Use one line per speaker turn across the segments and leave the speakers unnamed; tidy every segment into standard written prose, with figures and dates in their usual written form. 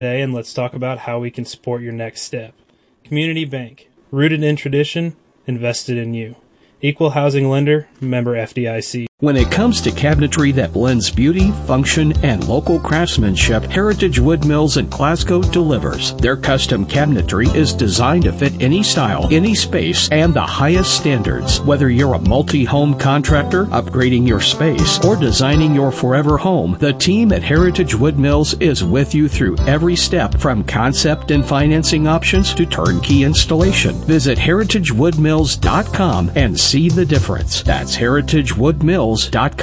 Today, and let's talk about how we can support your next step. Community Bank, rooted in tradition, invested in you. Equal housing lender, member FDIC.
When it comes to cabinetry that blends beauty, function, and local craftsmanship, Heritage Wood Mills in Glasgow delivers. Their custom cabinetry is designed to fit any style, any space, and the highest standards. Whether you're a multi-home contractor, upgrading your space, or designing your forever home, the team at Heritage Wood Mills is with you through every step, from concept and financing options to turnkey installation. Visit heritagewoodmills.com and see the difference. That's heritagewoodmills.com.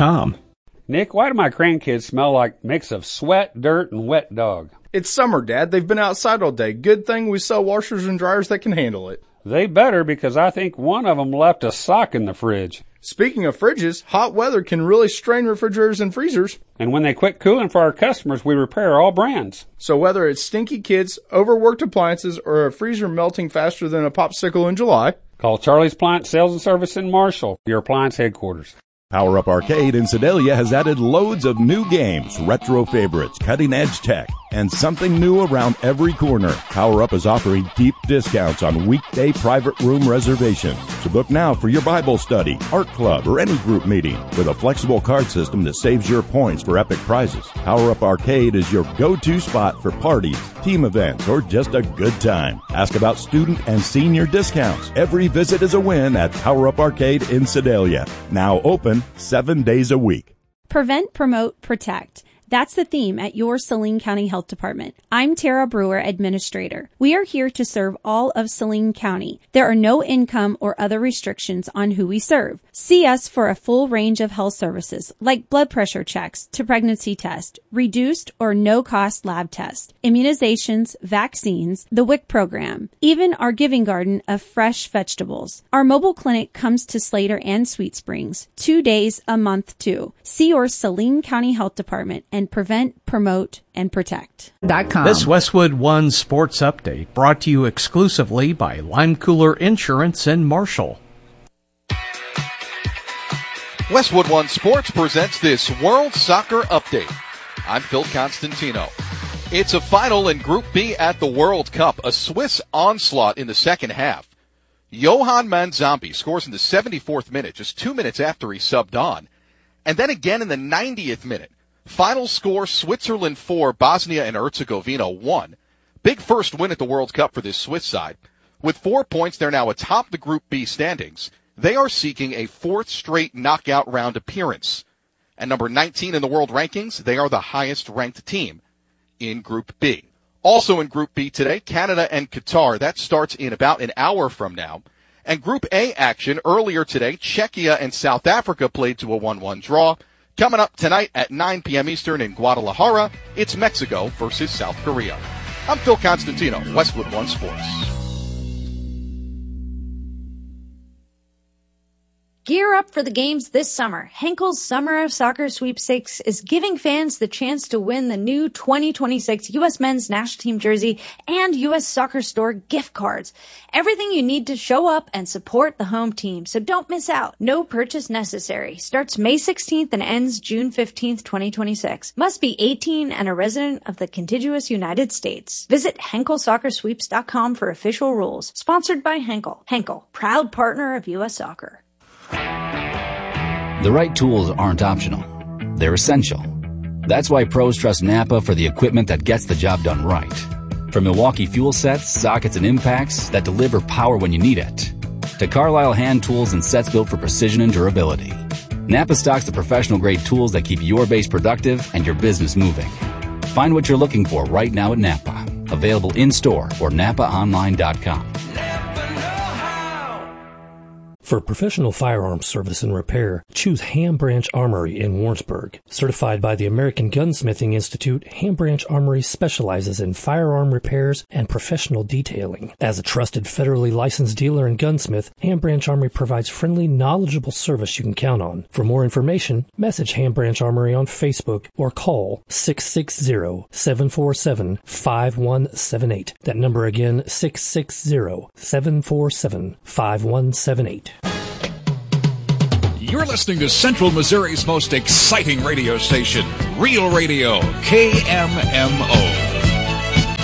Nick, why do my grandkids smell like a mix of sweat, dirt, and wet dog?
It's summer, Dad. They've been outside all day. Good thing we sell washers and dryers that can handle it.
They better, because I think one of them left a sock in the fridge.
Speaking of fridges, hot weather can really strain refrigerators and freezers.
And when they quit cooling for our customers, we repair all brands.
So whether it's stinky kids, overworked appliances, or a freezer melting faster than a popsicle in July,
call Charlie's Appliance Sales and Service in Marshall, your appliance headquarters.
Power Up Arcade in Sedalia has added loads of new games, retro favorites, cutting-edge tech, and something new around every corner. Power Up is offering deep discounts on weekday private room reservations. So book now for your Bible study, art club, or any group meeting with a flexible card system that saves your points for epic prizes. Power Up Arcade is your go-to spot for parties, team events, or just a good time. Ask about student and senior discounts. Every visit is a win at Power Up Arcade in Sedalia. Now open 7 days a week.
Prevent, promote, protect. That's the theme at your Saline County Health Department. I'm Tara Brewer, Administrator. We are here to serve all of Saline County. There are no income or other restrictions on who we serve. See us for a full range of health services, like blood pressure checks to pregnancy test, reduced or no-cost lab tests, immunizations, vaccines, the WIC program, even our giving garden of fresh vegetables. Our mobile clinic comes to Slater and Sweet Springs 2 days a month too. See your Saline County Health Department and prevent, promote, and protect.
This Westwood One Sports Update brought to you exclusively by Lime Cooler Insurance in Marshall.
Westwood One Sports presents this World Soccer Update. I'm Phil Constantino. It's a final in Group B at the World Cup, a Swiss onslaught in the second half. Johan Manzambi scores in the 74th minute, just 2 minutes after he subbed on. And then again in the 90th minute. Final score, Switzerland 4, Bosnia and Herzegovina 1. Big first win at the World Cup for this Swiss side. With 4 points, they're now atop the Group B standings. They are seeking a 4th straight knockout round appearance. And number 19 in the world rankings, they are the highest ranked team in Group B. Also in Group B today, Canada and Qatar. That starts in about an hour from now. And Group A action earlier today, Czechia and South Africa played to a 1-1 draw. Coming up tonight at 9 p.m. Eastern in Guadalajara, it's Mexico versus South Korea. I'm Phil Constantino, Westwood One Sports.
Gear up for the games this summer. Henkel's Summer of Soccer Sweepstakes is giving fans the chance to win the new 2026 U.S. Men's National Team jersey and U.S. Soccer Store gift cards. Everything you need to show up and support the home team, so don't miss out. No purchase necessary. Starts May 16th and ends June 15th, 2026. Must be 18 and a resident of the contiguous United States. Visit HenkelSoccerSweeps.com for official rules. Sponsored by Henkel. Henkel, proud partner of U.S. Soccer.
The right tools aren't optional. They're essential. That's why pros trust Napa for the equipment that gets the job done right. From Milwaukee fuel sets, sockets, and impacts that deliver power when you need it, to Carlisle hand tools and sets built for precision and durability. Napa stocks the professional-grade tools that keep your base productive and your business moving. Find what you're looking for right now at Napa. Available in-store or NapaOnline.com.
For professional firearms service and repair, choose Ham Branch Armory in Warrensburg. Certified by the American Gunsmithing Institute, Ham Branch Armory specializes in firearm repairs and professional detailing. As a trusted federally licensed dealer and gunsmith, Ham Branch Armory provides friendly, knowledgeable service you can count on. For more information, message Ham Branch Armory on Facebook or call 660-747-5178. That number again, 660-747-5178.
You're listening to Central Missouri's most exciting radio station, Real Radio, KMMO.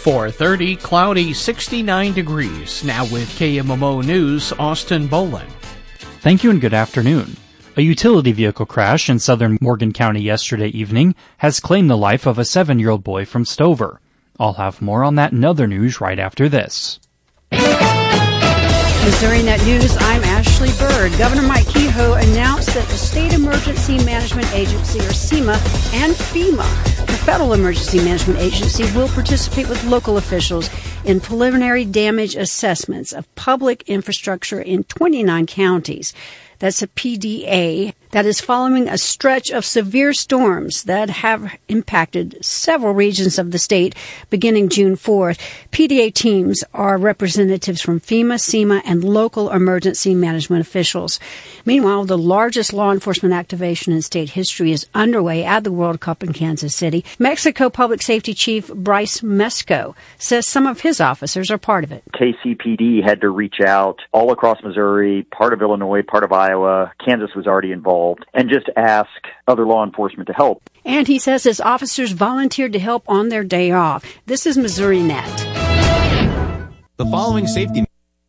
4:30, cloudy, 69 degrees. Now with KMMO News, Austin Boland.
Thank you and good afternoon. A utility vehicle crash in southern Morgan County yesterday evening has claimed the life of a 7-year-old boy from Stover. I'll have more on that and other news right after this.
Missouri Net News, I'm Ashley Bird. Governor Mike Kehoe announced that the State Emergency Management Agency, or SEMA, and FEMA, the Federal Emergency Management Agency, will participate with local officials in preliminary damage assessments of public infrastructure in 29 counties. That's a PDA. That is following a stretch of severe storms that have impacted several regions of the state beginning June 4th. PDA teams are representatives from FEMA, SEMA, and local emergency management officials. Meanwhile, the largest law enforcement activation in state history is underway at the World Cup in Kansas City. Mexico Public Safety Chief Bryce Mesco says some of his officers are part of it.
KCPD had to reach out all across Missouri, part of Illinois, part of Iowa. Kansas was already involved, and just ask other law enforcement to help.
And he says his officers volunteered to help on their day off. This is Missouri Net.
The following safety.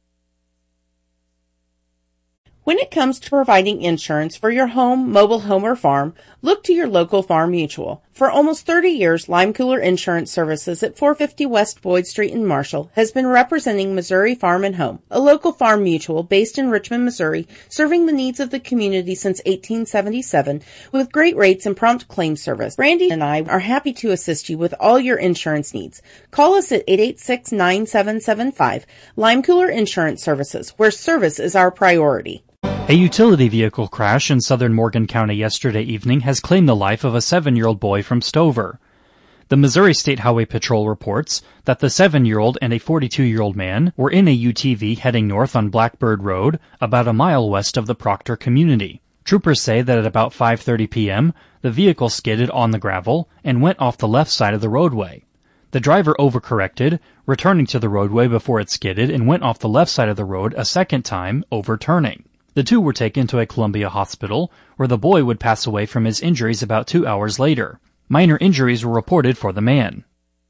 When it comes to providing insurance for your home, mobile home, or farm, look to your local Farm Mutual. For almost 30 years, Lime Cooler Insurance Services at 450 West Boyd Street in Marshall has been representing Missouri Farm and Home, a local farm mutual based in Richmond, Missouri, serving the needs of the community since 1877 with great rates and prompt claim service. Brandy and I are happy to assist you with all your insurance needs. Call us at 886-9775, Lime Cooler Insurance Services, where service is our priority.
A utility vehicle crash in southern Morgan County yesterday evening has claimed the life of a 7-year-old boy from Stover. The Missouri State Highway Patrol reports that the 7-year-old and a 42-year-old man were in a UTV heading north on Blackbird Road, about a mile west of the Proctor community. Troopers say that at about 5:30 p.m., the vehicle skidded on the gravel and went off the left side of the roadway. The driver overcorrected, returning to the roadway before it skidded and went off the left side of the road a second time, overturning. The two were taken to a Columbia hospital, where the boy would pass away from his injuries about 2 hours later. Minor injuries were reported for the man.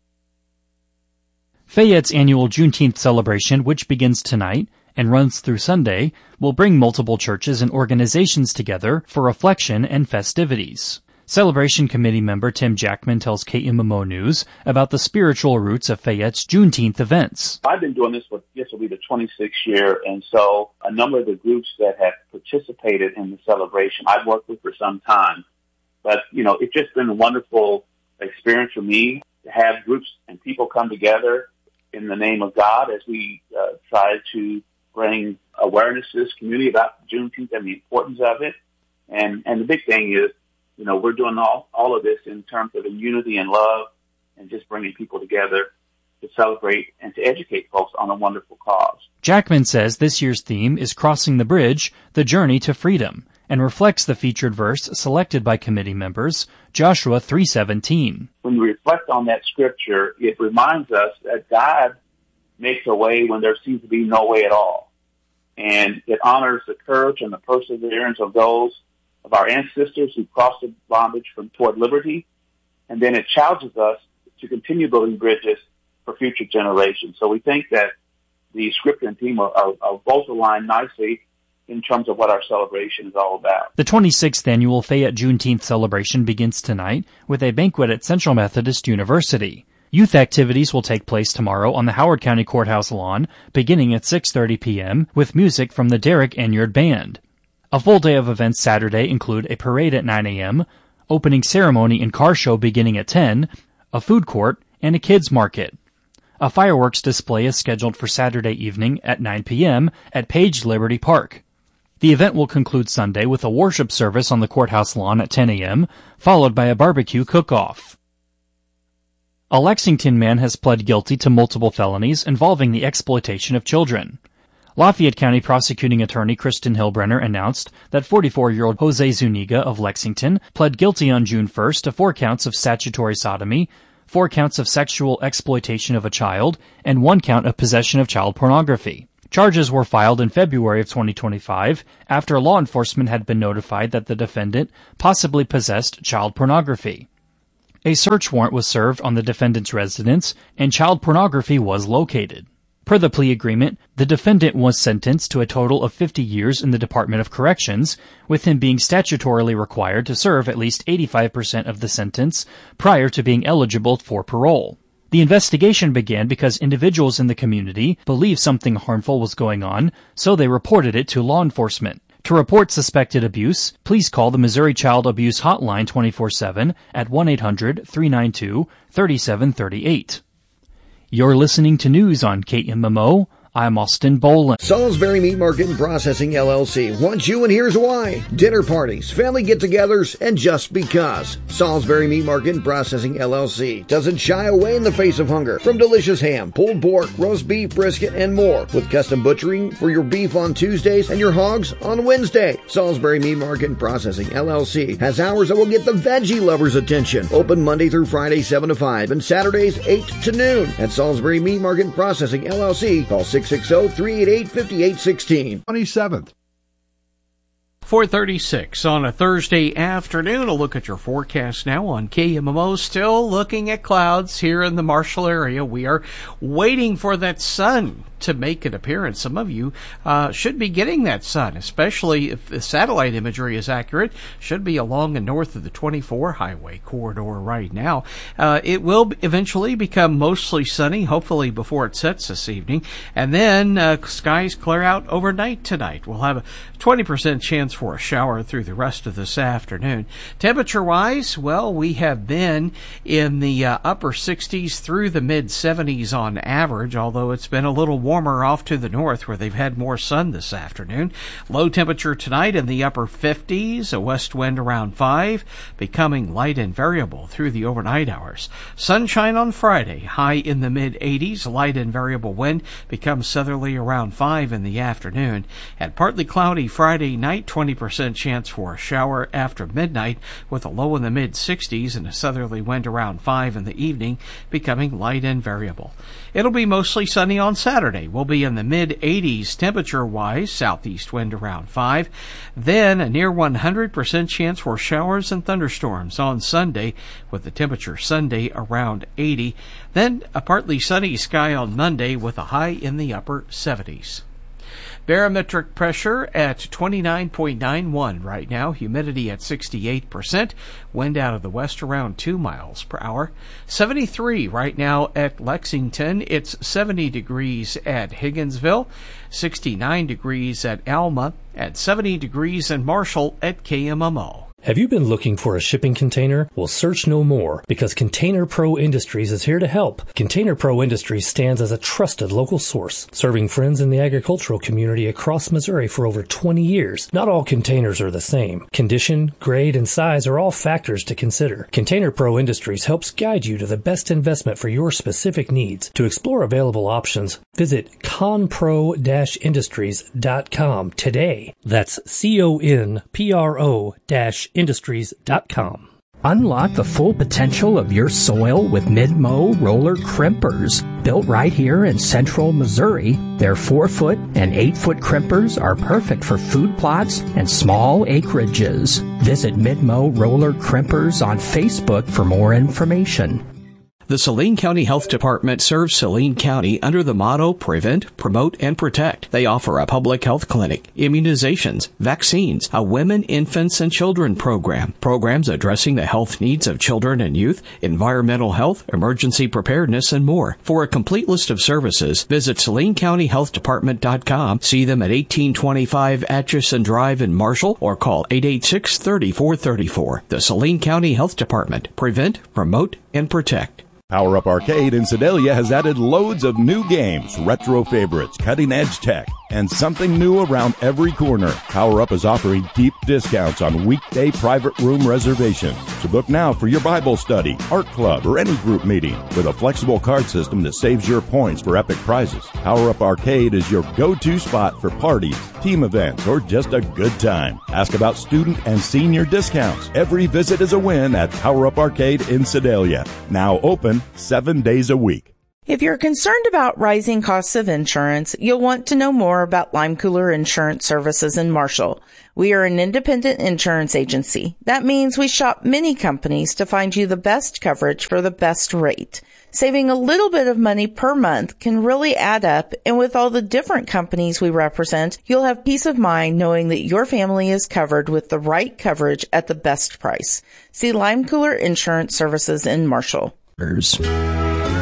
Fayette's annual Juneteenth celebration, which begins tonight and runs through Sunday, will bring multiple churches and organizations together for reflection and festivities. Celebration Committee member Tim Jackman tells KMMO News about the spiritual roots of Fayette's Juneteenth events.
I've been doing this for this will be the 26th year, and so a number of the groups that have participated in the celebration I've worked with for some time. But, it's just been a wonderful experience for me to have groups and people come together in the name of God as we try to bring awareness to this community about Juneteenth and the importance of it. And the big thing is, we're doing all of this in terms of unity and love and just bringing people together to celebrate and to educate folks on a wonderful cause.
Jackman says this year's theme is Crossing the Bridge, the Journey to Freedom, and reflects the featured verse selected by committee members, Joshua 3:17.
When we reflect on that scripture, it reminds us that God makes a way when there seems to be no way at all. And it honors the courage and the perseverance of those of our ancestors who crossed the bondage toward liberty, and then it challenges us to continue building bridges for future generations. So we think that the scripture and theme are both aligned nicely in terms of what our celebration is all about.
The 26th annual Fayette Juneteenth celebration begins tonight with a banquet at Central Methodist University. Youth activities will take place tomorrow on the Howard County Courthouse lawn, beginning at 6:30 p.m. with music from the Derek Enyard Band. A full day of events Saturday include a parade at 9 a.m., opening ceremony and car show beginning at 10, a food court, and a kids market. A fireworks display is scheduled for Saturday evening at 9 p.m. at Page Liberty Park. The event will conclude Sunday with a worship service on the courthouse lawn at 10 a.m., followed by a barbecue cook-off. A Lexington man has pled guilty to multiple felonies involving the exploitation of children. Lafayette County Prosecuting Attorney Kristen Hillbrenner announced that 44-year-old Jose Zuniga of Lexington pled guilty on June 1st to 4 counts of statutory sodomy, 4 counts of sexual exploitation of a child, and 1 count of possession of child pornography. Charges were filed in February of 2025 after law enforcement had been notified that the defendant possibly possessed child pornography. A search warrant was served on the defendant's residence, and child pornography was located. Per the plea agreement, the defendant was sentenced to a total of 50 years in the Department of Corrections, with him being statutorily required to serve at least 85% of the sentence prior to being eligible for parole. The investigation began because individuals in the community believed something harmful was going on, so they reported it to law enforcement. To report suspected abuse, please call the Missouri Child Abuse Hotline 24/7 at 1-800-392-3738. You're listening to news on KMMO. I'm Austin Boland.
Salisbury Meat Market and Processing LLC wants you, and here's why. Dinner parties, family get-togethers, and just because. Salisbury Meat Market and Processing LLC doesn't shy away in the face of hunger. From delicious ham, pulled pork, roast beef, brisket, and more. With custom butchering for your beef on Tuesdays and your hogs on Wednesday. Salisbury Meat Market and Processing LLC has hours that will get the veggie lovers' attention. Open Monday through Friday 7 to 5 and Saturdays 8 to noon. At Salisbury Meat Market and Processing LLC, call 660-388-5816.
27th. 4:36 on a Thursday afternoon. A look at your forecast now on KMMO. Still looking at clouds here in the Marshall area. We are waiting for that sun to make an appearance. Some of you should be getting that sun, especially if the satellite imagery is accurate. Should be along and north of the 24 highway corridor right now. It will eventually become mostly sunny, hopefully before it sets this evening. And then skies clear out overnight tonight. We'll have a 20% chance for a shower through the rest of this afternoon. Temperature-wise, well, we have been in the upper 60s through the mid-70s on average, although it's been a little warmer off to the north where they've had more sun this afternoon. Low temperature tonight in the upper 50s, a west wind around 5, becoming light and variable through the overnight hours. Sunshine on Friday, high in the mid-80s, light and variable wind becomes southerly around 5 in the afternoon. And partly cloudy Friday night, 20% chance for a shower after midnight with a low in the mid-60s and a southerly wind around 5 in the evening, becoming light and variable. It'll be mostly sunny on Saturday. We'll be in the mid-80s temperature-wise, southeast wind around 5. Then a near 100% chance for showers and thunderstorms on Sunday, with the temperature Sunday around 80. Then a partly sunny sky on Monday with a high in the upper 70s. Barometric pressure at 29.91 right now. Humidity at 68%. Wind out of the west around 2 miles per hour. 73 right now at Lexington. It's 70 degrees at Higginsville. 69 degrees at Alma. At 70 degrees in Marshall at KMMO.
Have you been looking for a shipping container? Well, search no more, because Container Pro Industries is here to help. Container Pro Industries stands as a trusted local source, serving friends in the agricultural community across Missouri for over 20 years. Not all containers are the same. Condition, grade, and size are all factors to consider. Container Pro Industries helps guide you to the best investment for your specific needs. To explore available options, visit conpro-industries.com today. That's CONPRO-industries.com.
Unlock the full potential of your soil with Mid-Mow roller crimpers. Built right here in central Missouri, their 4-foot and 8-foot crimpers are perfect for food plots and small acreages. Visit Mid-Mow roller crimpers on Facebook for more information. The Saline County Health Department serves Saline County under the motto Prevent, Promote, and Protect. They offer a public health clinic, immunizations, vaccines, a women, infants, and children program, programs addressing the health needs of children and youth, environmental health, emergency preparedness, and more. For a complete list of services, visit SalineCountyHealthDepartment.com, see them at 1825 Atchison Drive in Marshall, or call 886-3434. The Saline County Health Department. Prevent, Promote, and Protect.
Power Up Arcade in Sedalia has added loads of new games, retro favorites, cutting-edge tech, and something new around every corner. Power Up is offering deep discounts on weekday private room reservations. So book now for your Bible study, art club, or any group meeting with a flexible card system that saves your points for epic prizes. Power Up Arcade is your go-to spot for parties, team events, or just a good time. Ask about student and senior discounts. Every visit is a win at Power Up Arcade in Sedalia. Now open 7 days a week.
If you're concerned about rising costs of insurance, you'll want to know more about Lime Cooler Insurance Services in Marshall. We are an independent insurance agency. That means we shop many companies to find you the best coverage for the best rate. Saving a little bit of money per month can really add up, and with all the different companies we represent, you'll have peace of mind knowing that your family is covered with the right coverage at the best price. See Lime Cooler Insurance Services in Marshall.